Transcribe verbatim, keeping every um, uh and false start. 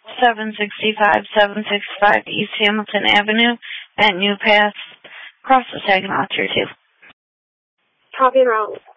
seven sixty-five, seven sixty-five East Hamilton Avenue at New Path, across the Saginaw Tier two. Copy and route.